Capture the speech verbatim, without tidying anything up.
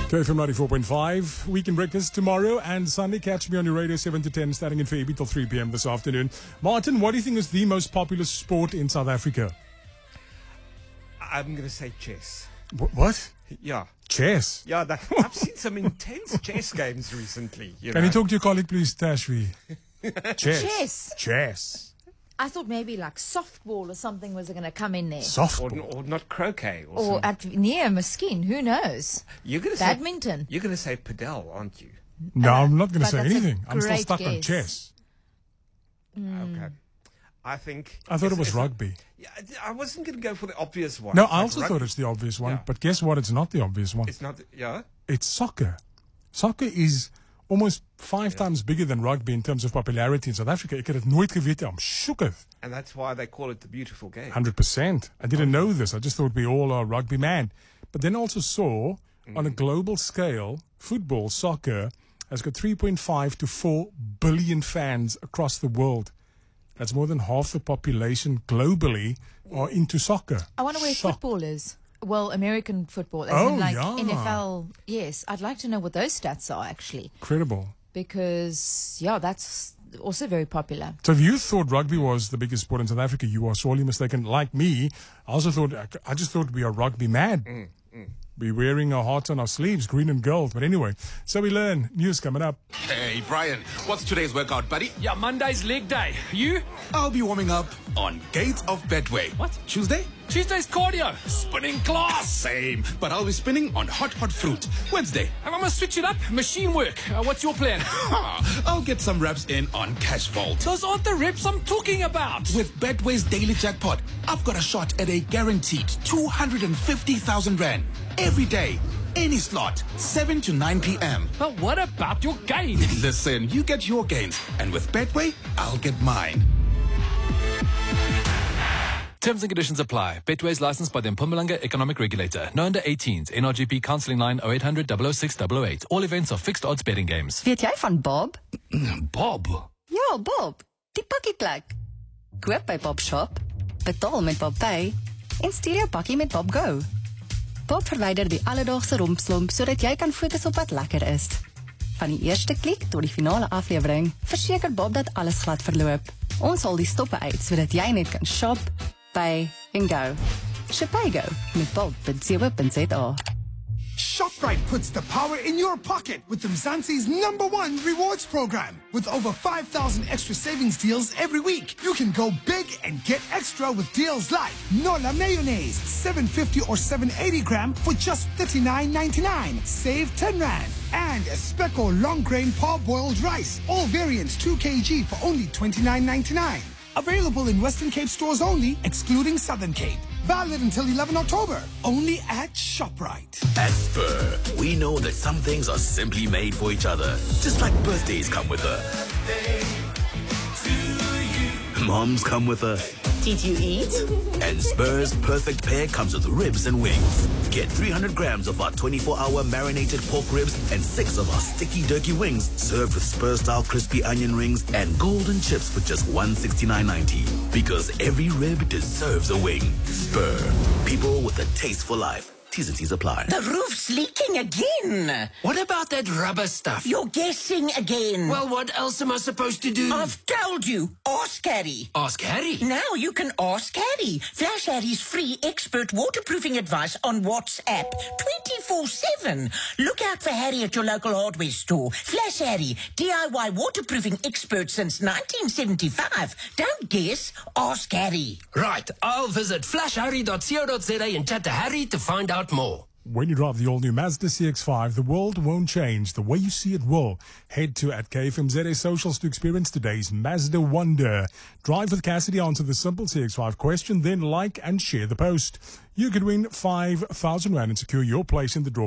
K F M ninety-four point five, Weekend Breakfast tomorrow and Sunday. Catch me on your radio seven to ten, starting in February till three p.m. this afternoon. Martin, what do you think is the most popular sport in South Africa? I'm going to say chess. Wh- What? Yeah. Chess? Yeah, that, I've seen some intense chess games recently. You Can know? you talk to your colleague, please, Tashvi? Chess. Chess. Chess. I thought maybe like softball or something was going to come in there. Or, Softball. or not croquet. Or, Or some, at near Miskeen, who knows? you're gonna Badminton. Say, you're going to say padel, aren't you? No, I'm not going to but say that's a anything. I'm still great stuck on guess. chess. Okay. I think... I thought it it's- was it's- rugby. Yeah, I wasn't going to go for the obvious one. No, It's I like also rugby. thought it's the obvious one, Yeah. but guess what? It's not the obvious one. It's not... Yeah? It's soccer. Soccer is almost five times bigger than rugby in terms of popularity in South Africa. Ik het het nooit geweten. I'm shooketh. And that's why they call it the beautiful game. one hundred percent. I didn't know this. I just thought we all are rugby man. But then I also saw on a global scale, football, soccer, has got three point five to four billion fans across the world. That's more than half the population globally are into soccer. I wonder where Shock. football is. Well, American football, as Oh, in like yeah. N F L. Yes, I'd like to know what those stats are actually, Incredible. because yeah, that's also very popular. So if you thought rugby was the biggest sport in South Africa, you are sorely mistaken. Like me, I also thought, I just thought we are rugby mad. Mm, mm. We're wearing our hearts on our sleeves, green and gold. But anyway, so we learn. News coming up. Hey, Brian, what's today's workout, buddy? Yeah, Monday's leg day. You? I'll be warming up on Gates of Betway. What? Tuesday? Tuesday's cardio. Spinning class. Same, but I'll be spinning on hot, hot fruit. Wednesday? I'm going to switch it up. Machine work. Uh, what's your plan? Ha, I'll get some reps in on Cash Vault. Those aren't the reps I'm talking about. With Betway's daily jackpot, I've got a shot at a guaranteed two hundred fifty thousand rand. Every day, any slot, seven to nine p.m. But what about your gain? Listen, you get your gains, and with Betway, I'll get mine. Terms and conditions apply. Betway is licensed by the Mpumalanga Economic Regulator. No under eighteens. N R G P counselling line oh eight hundred, double oh six, double oh eight. All events are fixed odds betting games. Weet jy van Bob? Bob? Ja, Bob. Die pakkieklek. Koop by Bob Shop, betaal met Bob Pay en stuur jou pakkie met Bob Go. Bob verwyder die alledaagse rompslomp sodat jy kan fokus op wat lekker is. Van die eerste klik tot die finale aflewering, verseker Bob dat alles glad verloop. Ons haal die stoppe uit sodat jy net kan shop, pay en go. Shopay Go met bob dot co dot za. ShopRite puts the power in your pocket with Mzansi's number one rewards program. With over five thousand extra savings deals every week, you can go big and get extra with deals like Nola Mayonnaise, seven fifty or seven eighty gram for just thirty-nine ninety-nine. Save ten rand. And a Speckle long grain parboiled rice, all variants two kilograms for only twenty-nine ninety-nine. Available in Western Cape stores only, excluding Southern Cape. Valid until eleventh October. Only at ShopRite. At Spur, we know that some things are simply made for each other. Just like birthdays come with a... Moms come with a... Did you eat? And Spur's perfect pair comes with ribs and wings. Get three hundred grams of our twenty-four hour marinated pork ribs and six of our sticky jerky wings served with Spur-style crispy onion rings and golden chips for just one sixty-nine ninety. Because every rib deserves a wing. Spur. People with a taste for life. T's and C's apply. The roof's leaking again. What about that rubber stuff? You're guessing again. Well, what else am I supposed to do? I've told you. Ask Harry. Ask Harry. Now you can ask Harry. Flash Harry's free expert waterproofing advice on WhatsApp. twenty-four seven. Look out for Harry at your local hardware store. Flash Harry. D I Y waterproofing expert since nineteen seventy-five. Don't guess. Ask Harry. Right, I'll visit flash harry dot co dot za and chat to Harry to find out more. When you drive the all-new Mazda C X five, the world won't change. The way you see it will. Head to at K F M Z A socials to experience today's Mazda wonder. Drive with Cassidy, answer the simple C X five question, then like and share the post. You could win five thousand rand and secure your place in the draw